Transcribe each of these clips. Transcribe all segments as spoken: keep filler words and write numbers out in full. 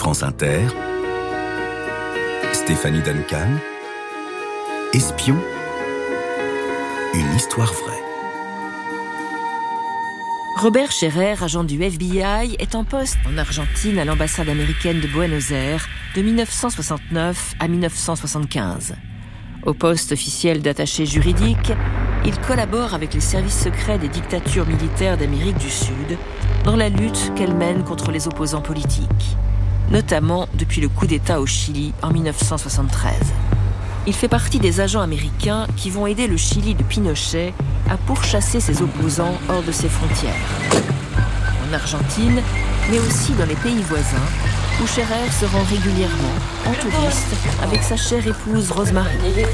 France Inter, Stéphanie Duncan, Espion, une histoire vraie. Robert Scherer, agent du F B I, est en poste en Argentine à l'ambassade américaine de Buenos Aires de dix-neuf cent soixante-neuf à dix-neuf cent soixante-quinze. Au poste officiel d'attaché juridique, il collabore avec les services secrets des dictatures militaires d'Amérique du Sud dans la lutte qu'elles mènent contre les opposants politiques, notamment depuis le coup d'État au Chili en dix-neuf cent soixante-treize. Il fait partie des agents américains qui vont aider le Chili de Pinochet à pourchasser ses opposants hors de ses frontières. En Argentine, mais aussi dans les pays voisins, où Scherer se rend régulièrement en touriste avec sa chère épouse Rosemary.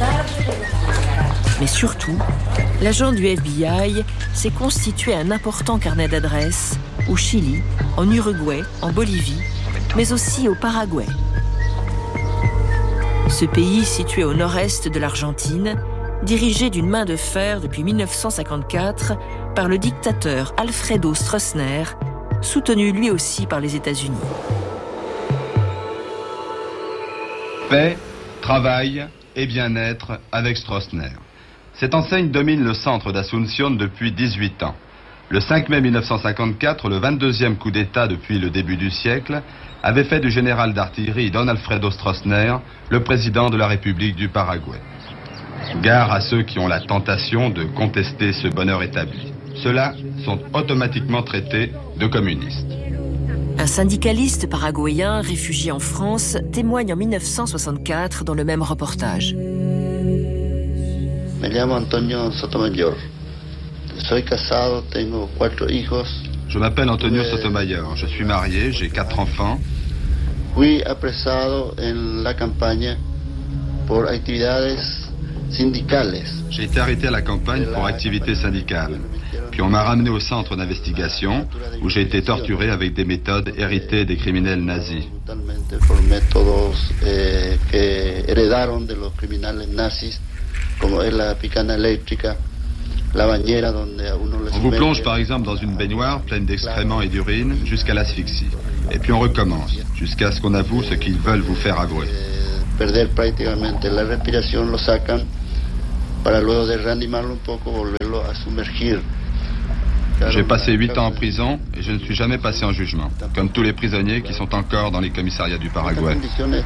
Mais surtout, l'agent du F B I s'est constitué un important carnet d'adresses au Chili, en Uruguay, en Bolivie, mais aussi au Paraguay. Ce pays, situé au nord-est de l'Argentine, dirigé d'une main de fer depuis dix-neuf cent cinquante-quatre par le dictateur Alfredo Stroessner, soutenu lui aussi par les États-Unis. Paix, travail et bien-être avec Stroessner. Cette enseigne domine le centre d'Asunción depuis dix-huit ans. Le cinq mai dix-neuf cent cinquante-quatre, le vingt-deuxième coup d'État depuis le début du siècle, avait fait du général d'artillerie Don Alfredo Stroessner le président de la République du Paraguay. Gare à ceux qui ont la tentation de contester ce bonheur établi. Ceux-là sont automatiquement traités de communistes. Un syndicaliste paraguayen réfugié en France témoigne en dix-neuf cent soixante-quatre dans le même reportage. Me llamo Antonio Sotomayor. Soy casado, tengo cuatro hijos. Je m'appelle Antonio Sotomayor. Je suis marié, j'ai quatre enfants. Fui apresado en la campaña por actividades sindicales. J'ai été arrêté à la campagne pour activités syndicales. Puis on m'a ramené au centre d'investigation où j'ai été torturé avec des méthodes héritées des criminels nazis. Por métodos eh, que heredaron de los criminales nazis, como es la picana eléctrica. On vous plonge par exemple dans une baignoire pleine d'excréments et d'urine jusqu'à l'asphyxie. Et puis on recommence, jusqu'à ce qu'on avoue ce qu'ils veulent vous faire avouer. Perder prácticamente la respiración, lo sacan para luego de reanimarlo un poco, volverlo a sumergir. J'ai passé huit ans en prison et je ne suis jamais passé en jugement, comme tous les prisonniers qui sont encore dans les commissariats du Paraguay.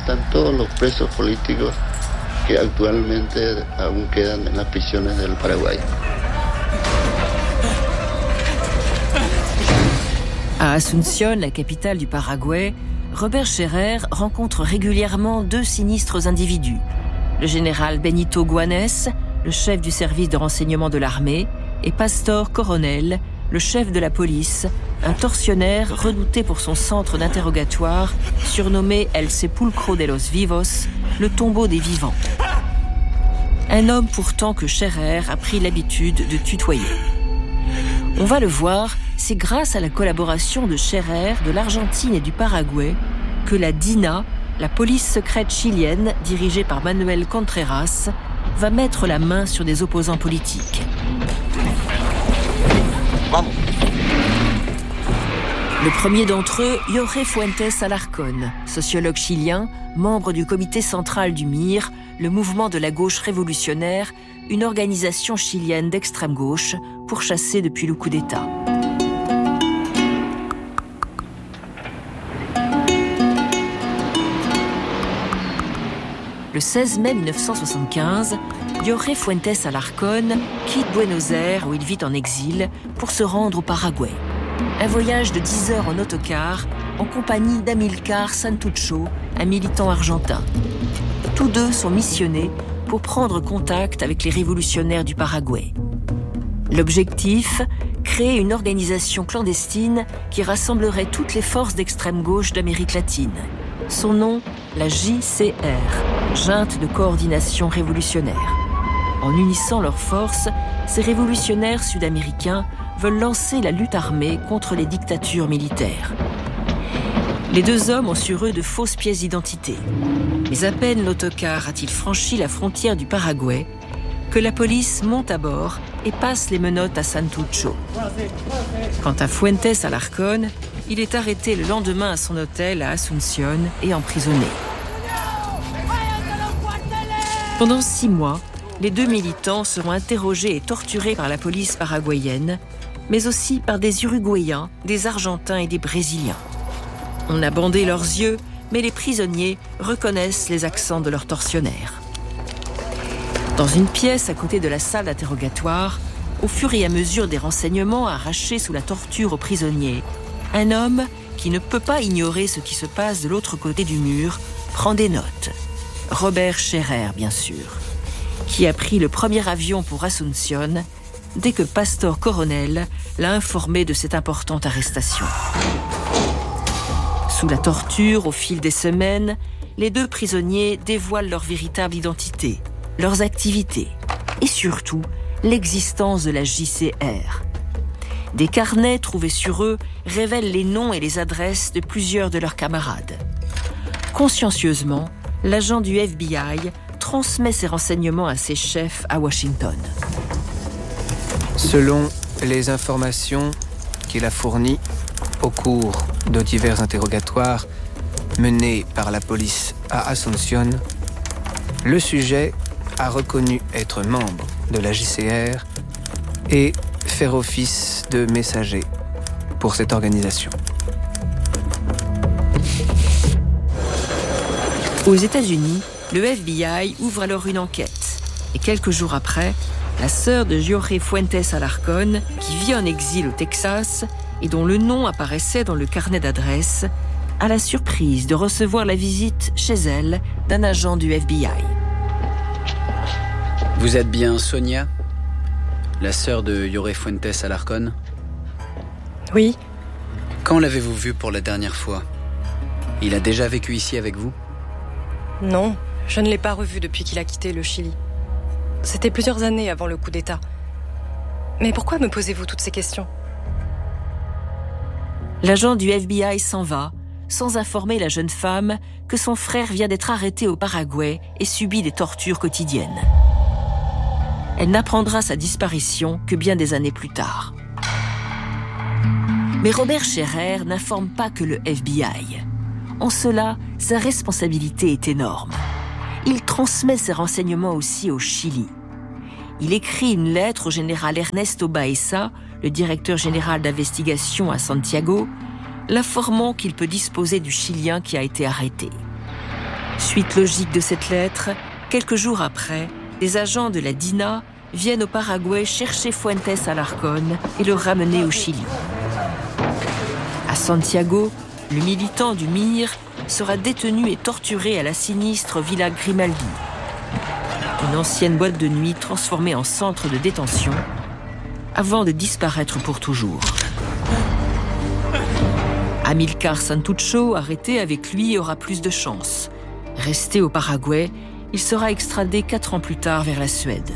Que actualmente aún quedan en las prisiones del Paraguay. À Asunción, la capitale du Paraguay, Robert Scherer rencontre régulièrement deux sinistres individus. Le général Benito Guanes, le chef du service de renseignement de l'armée, et Pastor Coronel, le chef de la police, un tortionnaire redouté pour son centre d'interrogatoire, surnommé El Sepulcro de los Vivos, le tombeau des vivants. Un homme pourtant que Scherer a pris l'habitude de tutoyer. On va le voir, c'est grâce à la collaboration de Scherer, de l'Argentine et du Paraguay que la DINA, la police secrète chilienne dirigée par Manuel Contreras, va mettre la main sur des opposants politiques. Le premier d'entre eux, Jorge Fuentes Alarcón, sociologue chilien, membre du comité central du M I R, le mouvement de la gauche révolutionnaire, une organisation chilienne d'extrême gauche, pourchassée depuis le coup d'État. Le seize mai dix-neuf cent soixante-quinze, Jorge Fuentes Alarcón quitte Buenos Aires, où il vit en exil, pour se rendre au Paraguay. Un voyage de dix heures en autocar en compagnie d'Amilcar Santucho, un militant argentin. Tous deux sont missionnés pour prendre contact avec les révolutionnaires du Paraguay. L'objectif, créer une organisation clandestine qui rassemblerait toutes les forces d'extrême gauche d'Amérique latine. Son nom, la J C R, Junte de coordination révolutionnaire. En unissant leurs forces, ces révolutionnaires sud-américains veulent lancer la lutte armée contre les dictatures militaires. Les deux hommes ont sur eux de fausses pièces d'identité. Mais à peine l'autocar a-t-il franchi la frontière du Paraguay que la police monte à bord et passe les menottes à Santucho. Quant à Fuentes Alarcón, il est arrêté le lendemain à son hôtel à Asunción et emprisonné. Pendant six mois, les deux militants seront interrogés et torturés par la police paraguayenne, mais aussi par des Uruguayens, des Argentins et des Brésiliens. On a bandé leurs yeux, mais les prisonniers reconnaissent les accents de leurs tortionnaires. Dans une pièce à côté de la salle d'interrogatoire, au fur et à mesure des renseignements arrachés sous la torture aux prisonniers, un homme qui ne peut pas ignorer ce qui se passe de l'autre côté du mur prend des notes. Robert Scherer, bien sûr, qui a pris le premier avion pour Asunción dès que Pastor Coronel l'a informé de cette importante arrestation. Sous la torture, au fil des semaines, les deux prisonniers dévoilent leur véritable identité, leurs activités et surtout l'existence de la J C R. Des carnets trouvés sur eux révèlent les noms et les adresses de plusieurs de leurs camarades. Consciencieusement, l'agent du F B I transmet ses renseignements à ses chefs à Washington. Selon les informations qu'il a fournies au cours de divers interrogatoires menés par la police à Asunción, le sujet a reconnu être membre de la J C R et faire office de messager pour cette organisation. Aux États-Unis, le F B I ouvre alors une enquête. Et quelques jours après, la sœur de Jorge Fuentes Alarcón, qui vit en exil au Texas et dont le nom apparaissait dans le carnet d'adresse, a la surprise de recevoir la visite chez elle d'un agent du F B I. Vous êtes bien Sonia, la sœur de Jorge Fuentes Alarcón? Oui. Quand l'avez-vous vu pour la dernière fois? Il a déjà vécu ici avec vous? Non, je ne l'ai pas revu depuis qu'il a quitté le Chili. C'était plusieurs années avant le coup d'État. Mais pourquoi me posez-vous toutes ces questions? L'agent du F B I s'en va, sans informer la jeune femme que son frère vient d'être arrêté au Paraguay et subit des tortures quotidiennes. Elle n'apprendra sa disparition que bien des années plus tard. Mais Robert Scherer n'informe pas que le F B I. En cela, sa responsabilité est énorme. Il transmet ses renseignements aussi au Chili. Il écrit une lettre au général Ernesto Baeza, le directeur général d'investigation à Santiago, l'informant qu'il peut disposer du Chilien qui a été arrêté. Suite logique de cette lettre, quelques jours après, les agents de la D I N A viennent au Paraguay chercher Fuentes Alarcón et le ramener au Chili. À Santiago, le militant du M I R sera détenu et torturé à la sinistre Villa Grimaldi, une ancienne boîte de nuit transformée en centre de détention, avant de disparaître pour toujours. Amilcar Santucho, arrêté avec lui, aura plus de chance. Resté au Paraguay, il sera extradé quatre ans plus tard vers la Suède.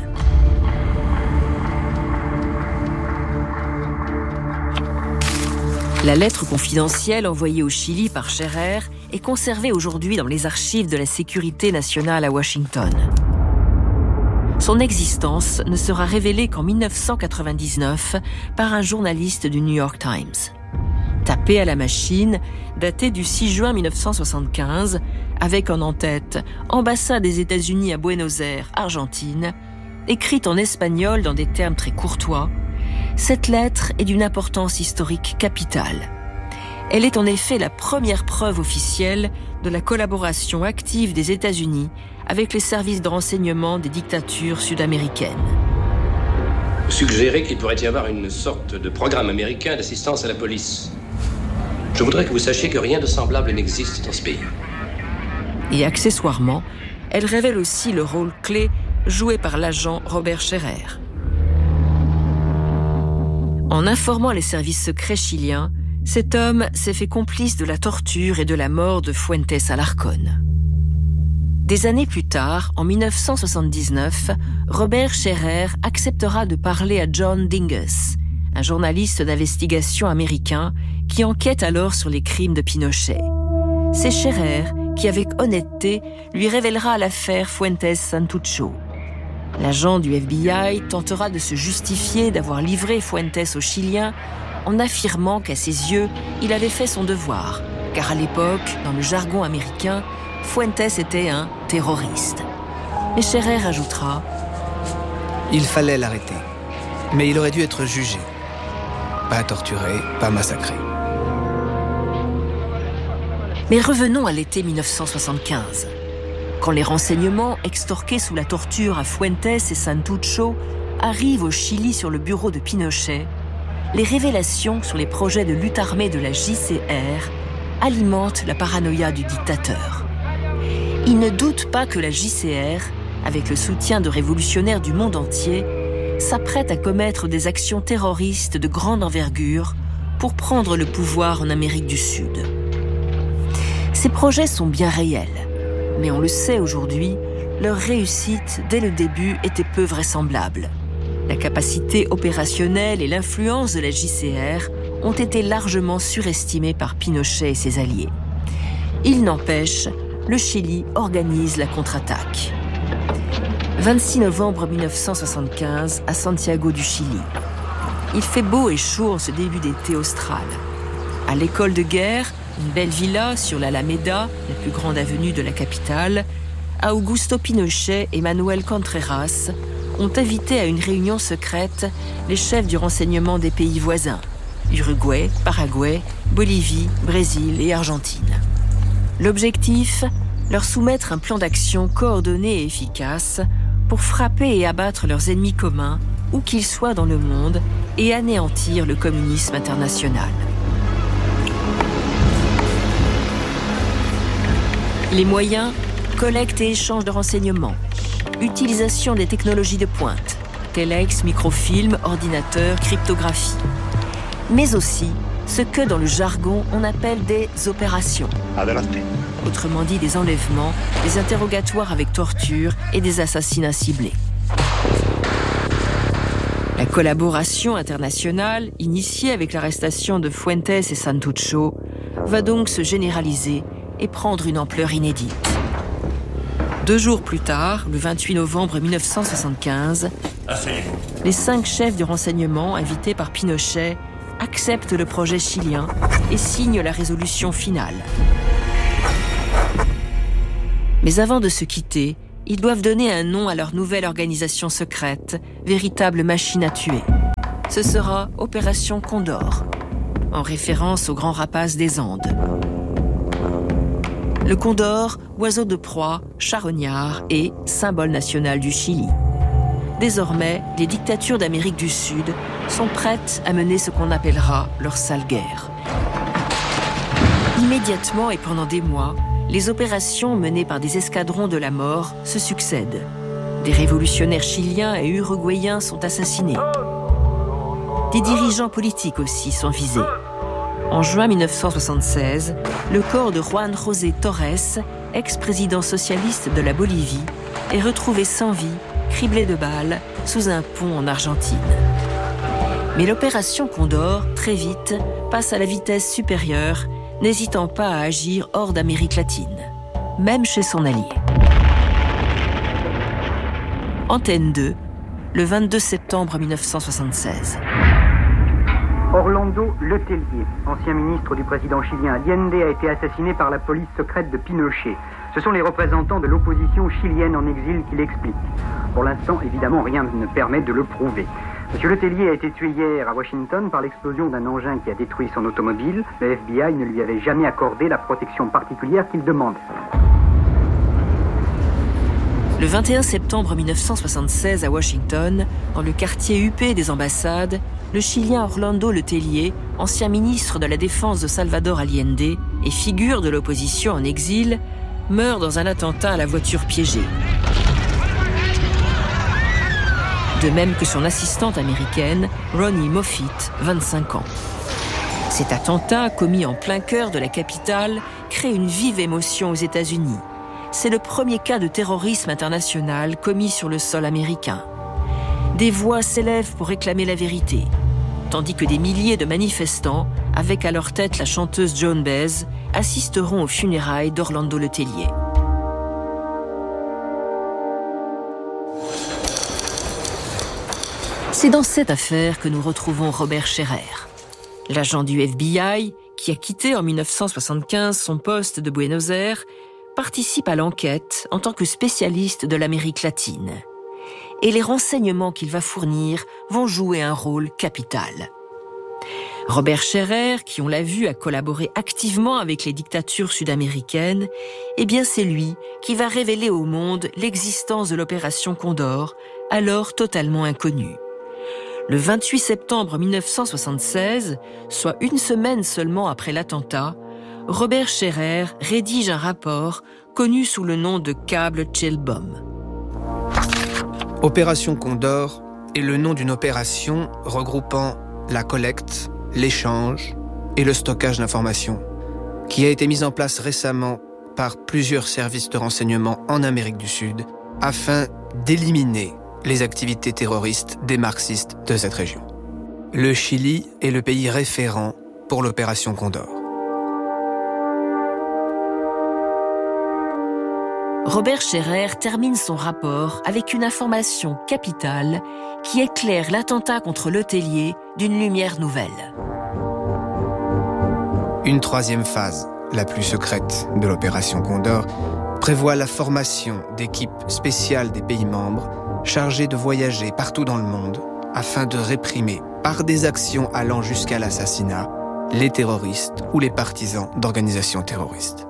La lettre confidentielle envoyée au Chili par Scherer est conservée aujourd'hui dans les archives de la sécurité nationale à Washington. Son existence ne sera révélée qu'en dix-neuf cent quatre-vingt-dix-neuf par un journaliste du New York Times. Tapée à la machine, datée du six juin mille neuf cent soixante-quinze, avec en en-tête « Ambassade des États-Unis à Buenos Aires, Argentine », écrite en espagnol dans des termes très courtois, cette lettre est d'une importance historique capitale. Elle est en effet la première preuve officielle de la collaboration active des États-Unis avec les services de renseignement des dictatures sud-américaines. Vous suggérez qu'il pourrait y avoir une sorte de programme américain d'assistance à la police. Je voudrais que vous sachiez que rien de semblable n'existe dans ce pays. Et accessoirement, elle révèle aussi le rôle clé joué par l'agent Robert Scherer. En informant les services secrets chiliens, cet homme s'est fait complice de la torture et de la mort de Fuentes Alarcón. Des années plus tard, en mille neuf cent soixante-dix-neuf, Robert Scherer acceptera de parler à John Dinges, un journaliste d'investigation américain qui enquête alors sur les crimes de Pinochet. C'est Scherer qui, avec honnêteté, lui révélera l'affaire Fuentes Santucho. L'agent du F B I tentera de se justifier d'avoir livré Fuentes aux Chiliens en affirmant qu'à ses yeux, il avait fait son devoir, car à l'époque, dans le jargon américain, Fuentes était un terroriste. Mais Scherer ajoutera « Il fallait l'arrêter, mais il aurait dû être jugé. Pas torturé, pas massacré. » Mais revenons à l'été mille neuf cent soixante-quinze. Quand les renseignements, extorqués sous la torture à Fuentes et Santucho, arrivent au Chili sur le bureau de Pinochet, les révélations sur les projets de lutte armée de la J C R alimentent la paranoïa du dictateur. Il ne doute pas que la J C R, avec le soutien de révolutionnaires du monde entier, s'apprête à commettre des actions terroristes de grande envergure pour prendre le pouvoir en Amérique du Sud. Ces projets sont bien réels, mais on le sait aujourd'hui, leur réussite dès le début était peu vraisemblable. La capacité opérationnelle et l'influence de la J C R ont été largement surestimées par Pinochet et ses alliés. Il n'empêche, le Chili organise la contre-attaque. vingt-six novembre mille neuf cent soixante-quinze, à Santiago du Chili. Il fait beau et chaud en ce début d'été austral. À l'école de guerre, une belle villa sur l'Alameda, la plus grande avenue de la capitale, Augusto Pinochet et Manuel Contreras ont invité à une réunion secrète les chefs du renseignement des pays voisins, Uruguay, Paraguay, Bolivie, Brésil et Argentine. L'objectif, leur soumettre un plan d'action coordonné et efficace pour frapper et abattre leurs ennemis communs, où qu'ils soient dans le monde, et anéantir le communisme international. Les moyens, collecte et échange de renseignements, utilisation des technologies de pointe, téléx, microfilm, ordinateur, cryptographie. Mais aussi ce que dans le jargon on appelle des opérations. Adelante. Autrement dit des enlèvements, des interrogatoires avec torture et des assassinats ciblés. La collaboration internationale, initiée avec l'arrestation de Fuentes et Santucho, va donc se généraliser et prendre une ampleur inédite. Deux jours plus tard, le vingt-huit novembre mille neuf cent soixante-quinze, les cinq chefs du renseignement invités par Pinochet acceptent le projet chilien et signent la résolution finale. Mais avant de se quitter, ils doivent donner un nom à leur nouvelle organisation secrète, véritable machine à tuer. Ce sera Opération Condor, en référence au grand rapace des Andes. Le condor, oiseau de proie, charognard et symbole national du Chili. Désormais, les dictatures d'Amérique du Sud sont prêtes à mener ce qu'on appellera leur sale guerre. Immédiatement et pendant des mois, les opérations menées par des escadrons de la mort se succèdent. Des révolutionnaires chiliens et uruguayens sont assassinés. Des dirigeants politiques aussi sont visés. En juin mille neuf cent soixante-seize, le corps de Juan José Torres, ex-président socialiste de la Bolivie, est retrouvé sans vie, criblé de balles, sous un pont en Argentine. Mais l'opération Condor, très vite, passe à la vitesse supérieure, n'hésitant pas à agir hors d'Amérique latine, même chez son allié. Antenne deux, le vingt-deux septembre mille neuf cent soixante-seize. Orlando Letelier, ancien ministre du président chilien Allende, a été assassiné par la police secrète de Pinochet. Ce sont les représentants de l'opposition chilienne en exil qui l'expliquent. Pour l'instant, évidemment, rien ne permet de le prouver. Monsieur Letelier a été tué hier à Washington par l'explosion d'un engin qui a détruit son automobile. Le F B I ne lui avait jamais accordé la protection particulière qu'il demandait. Le vingt et un septembre mille neuf cent soixante-seize à Washington, dans le quartier huppé des ambassades, le Chilien Orlando Letelier, ancien ministre de la Défense de Salvador Allende et figure de l'opposition en exil, meurt dans un attentat à la voiture piégée. De même que son assistante américaine, Ronnie Moffitt, vingt-cinq ans. Cet attentat, commis en plein cœur de la capitale, crée une vive émotion aux États-Unis. C'est le premier cas de terrorisme international commis sur le sol américain. Des voix s'élèvent pour réclamer la vérité, tandis que des milliers de manifestants, avec à leur tête la chanteuse Joan Baez, assisteront aux funérailles d'Orlando Letelier. C'est dans cette affaire que nous retrouvons Robert Scherer. L'agent du F B I, qui a quitté en dix-neuf cent soixante-quinze son poste de Buenos Aires, participe à l'enquête en tant que spécialiste de l'Amérique latine. Et les renseignements qu'il va fournir vont jouer un rôle capital. Robert Scherer, qui on l'a vu a collaboré activement avec les dictatures sud-américaines, eh bien c'est lui qui va révéler au monde l'existence de l'opération Condor, alors totalement inconnue. Le vingt-huit septembre dix-neuf cent soixante-seize, soit une semaine seulement après l'attentat, Robert Scherer rédige un rapport connu sous le nom de Cable Chill Bomb. Opération Condor est le nom d'une opération regroupant la collecte, l'échange et le stockage d'informations, qui a été mise en place récemment par plusieurs services de renseignement en Amérique du Sud afin d'éliminer les activités terroristes des marxistes de cette région. Le Chili est le pays référent pour l'opération Condor. Robert Scherer termine son rapport avec une information capitale qui éclaire l'attentat contre l'hôtelier d'une lumière nouvelle. Une troisième phase, la plus secrète de l'opération Condor, prévoit la formation d'équipes spéciales des pays membres chargées de voyager partout dans le monde afin de réprimer, par des actions allant jusqu'à l'assassinat, les terroristes ou les partisans d'organisations terroristes.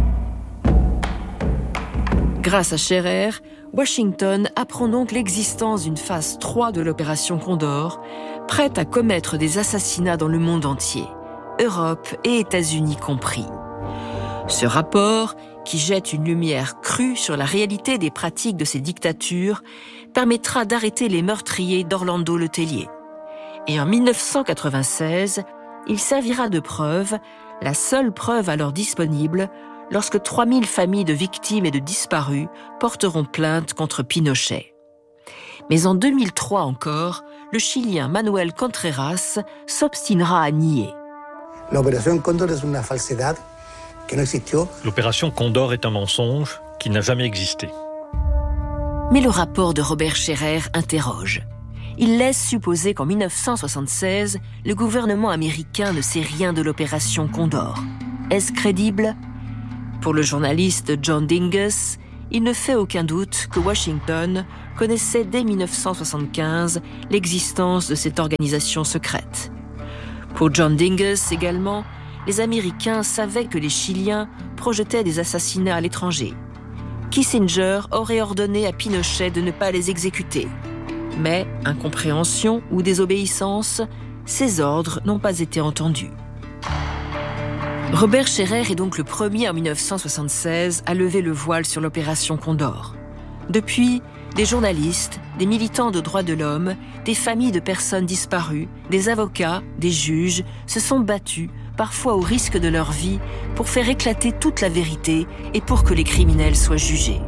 Grâce à Scherer, Washington apprend donc l'existence d'une phase trois de l'opération Condor, prête à commettre des assassinats dans le monde entier, Europe et États-Unis compris. Ce rapport, qui jette une lumière crue sur la réalité des pratiques de ces dictatures, permettra d'arrêter les meurtriers d'Orlando Letelier. Et en dix-neuf cent quatre-vingt-seize, il servira de preuve, la seule preuve alors disponible, lorsque trois mille familles de victimes et de disparus porteront plainte contre Pinochet. Mais en deux mille trois encore, le Chilien Manuel Contreras s'obstinera à nier. L'opération Condor est une falsedad que no existió. L'opération Condor est un mensonge qui n'a jamais existé. Mais le rapport de Robert Scherer interroge. Il laisse supposer qu'en dix-neuf cent soixante-seize, le gouvernement américain ne sait rien de l'opération Condor. Est-ce crédible ? Pour le journaliste John Dinges, il ne fait aucun doute que Washington connaissait dès dix-neuf cent soixante-quinze l'existence de cette organisation secrète. Pour John Dinges également, les Américains savaient que les Chiliens projetaient des assassinats à l'étranger. Kissinger aurait ordonné à Pinochet de ne pas les exécuter. Mais, incompréhension ou désobéissance, ces ordres n'ont pas été entendus. Robert Scherer est donc le premier en dix-neuf cent soixante-seize à lever le voile sur l'opération Condor. Depuis, des journalistes, des militants de droits de l'homme, des familles de personnes disparues, des avocats, des juges se sont battus, parfois au risque de leur vie, pour faire éclater toute la vérité et pour que les criminels soient jugés.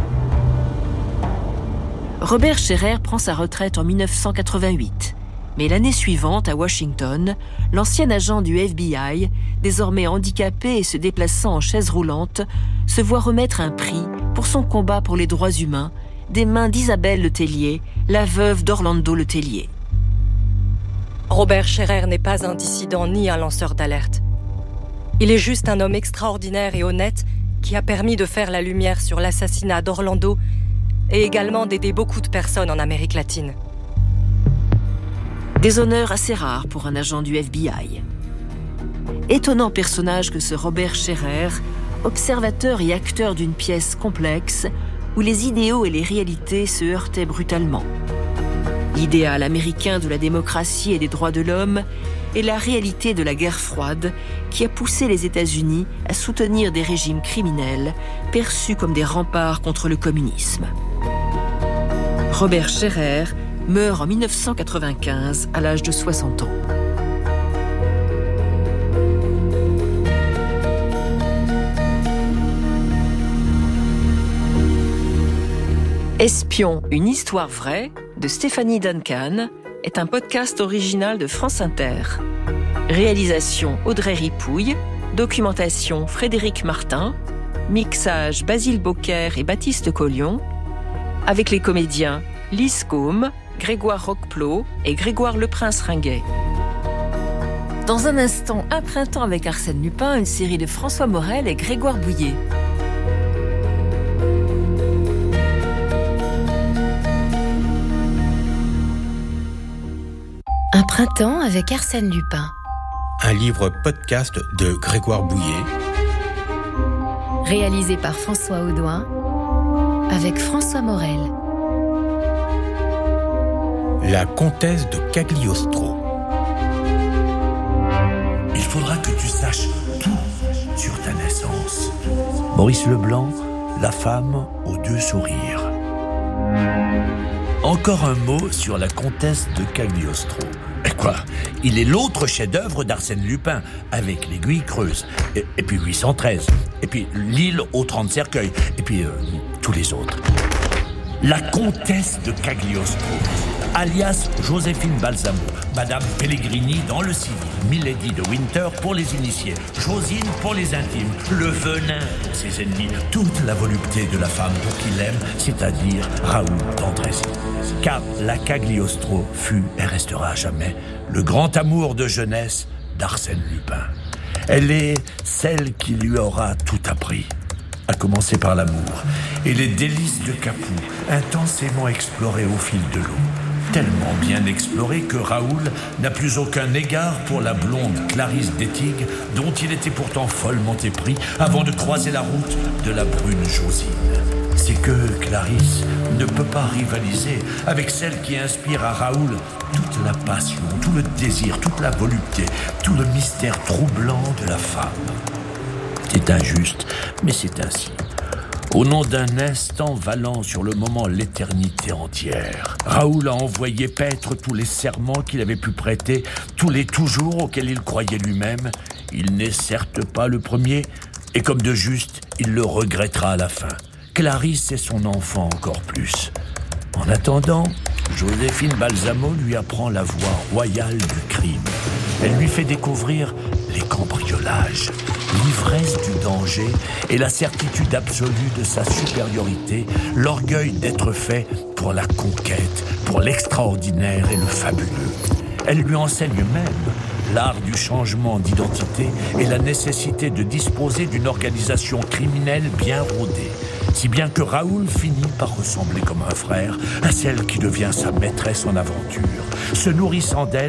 Robert Scherer prend sa retraite en dix-neuf cent quatre-vingt-huit. Mais l'année suivante, à Washington, l'ancien agent du F B I, désormais handicapé et se déplaçant en chaise roulante, se voit remettre un prix pour son combat pour les droits humains des mains d'Isabelle Letelier, la veuve d'Orlando Letelier. Robert Scherer n'est pas un dissident ni un lanceur d'alerte. Il est juste un homme extraordinaire et honnête qui a permis de faire la lumière sur l'assassinat d'Orlando et également d'aider beaucoup de personnes en Amérique latine. Des honneurs assez rares pour un agent du F B I. Étonnant personnage que ce Robert Scherer, observateur et acteur d'une pièce complexe où les idéaux et les réalités se heurtaient brutalement. L'idéal américain de la démocratie et des droits de l'homme et la réalité de la guerre froide qui a poussé les États-Unis à soutenir des régimes criminels perçus comme des remparts contre le communisme. Robert Scherer meurt en dix-neuf cent quatre-vingt-quinze à l'âge de soixante ans. Espion, une histoire vraie de Stéphanie Duncan est un podcast original de France Inter. Réalisation Audrey Ripouille, documentation Frédéric Martin, mixage Basile Beaucaire et Baptiste Collion, avec les comédiens Lise Côme, Grégoire Roqueplot et Grégoire Leprince-Ringuet. Dans un instant, Un printemps avec Arsène Lupin, une série de François Morel et Grégoire Bouillet. Un printemps avec Arsène Lupin. Un livre podcast de Grégoire Bouillet. Réalisé par François Audouin avec François Morel. La comtesse de Cagliostro. Il faudra que tu saches tout sur ta naissance. Maurice Leblanc, la femme aux deux sourires. Encore un mot sur la comtesse de Cagliostro. Et quoi ? Il est l'autre chef-d'œuvre d'Arsène Lupin, avec l'Aiguille creuse, et, et puis huit cent treize, et puis l'île aux trente cercueils, et puis euh, tous les autres. La comtesse de Cagliostro, alias Joséphine Balsamo, Madame Pellegrini dans le civil, Milady de Winter pour les initiés, Josine pour les intimes, le venin pour ses ennemis, toute la volupté de la femme pour qui l'aime, c'est-à-dire Raoul d'Andrézy. Car la Cagliostro fut et restera à jamais le grand amour de jeunesse d'Arsène Lupin. Elle est celle qui lui aura tout appris, à commencer par l'amour et les délices de Capoue, intensément explorés au fil de l'eau. Tellement bien exploré que Raoul n'a plus aucun égard pour la blonde Clarisse d'Ettig, dont il était pourtant follement épris avant de croiser la route de la brune Josine. C'est que Clarisse ne peut pas rivaliser avec celle qui inspire à Raoul toute la passion, tout le désir, toute la volupté, tout le mystère troublant de la femme. C'est injuste, mais c'est ainsi. Au nom d'un instant valant sur le moment l'éternité entière, Raoul a envoyé paître tous les serments qu'il avait pu prêter, tous les toujours auxquels il croyait lui-même. Il n'est certes pas le premier, et comme de juste, il le regrettera à la fin. Clarisse est son enfant encore plus. En attendant, Joséphine Balsamo lui apprend la voie royale du crime. Elle lui fait découvrir les cambriolages, l'ivresse du danger et la certitude absolue de sa supériorité, l'orgueil d'être fait pour la conquête, pour l'extraordinaire et le fabuleux. Elle lui enseigne même l'art du changement d'identité et la nécessité de disposer d'une organisation criminelle bien rodée, si bien que Raoul finit par ressembler comme un frère à celle qui devient sa maîtresse en aventure, se nourrissant d'elle